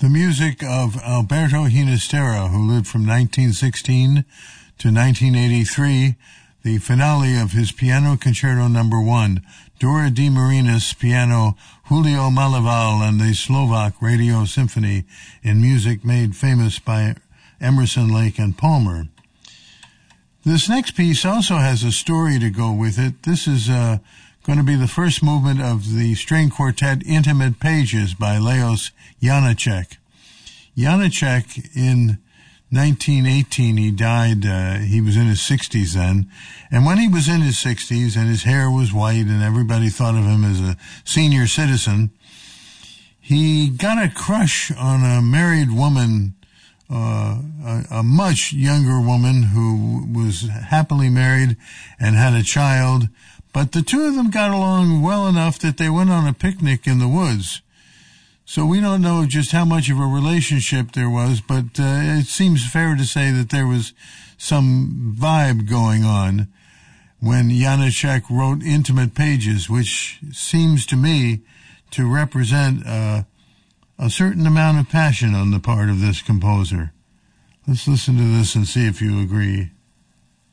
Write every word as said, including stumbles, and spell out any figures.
the music of Alberto Ginastera, who lived from nineteen sixteen to nineteen eighty-three, the finale of his Piano Concerto Number One, Dora de Marinis piano, Julio Malaval and the Slovak Radio Symphony, in music made famous by Emerson, Lake, and Palmer. This next piece also has a story to go with it. This is uh, going to be the first movement of the string quartet Intimate Pages by Leos Janáček. Janáček, in nineteen eighteen, he died, uh, he was in his sixties then, and when he was in his sixties and his hair was white and everybody thought of him as a senior citizen, he got a crush on a married woman, uh, a, a much younger woman who was happily married and had a child, but the two of them got along well enough that they went on a picnic in the woods. So we don't know just how much of a relationship there was, but uh, it seems fair to say that there was some vibe going on when Janáček wrote Intimate Pages, which seems to me to represent uh, a certain amount of passion on the part of this composer. Let's listen to this and see if you agree.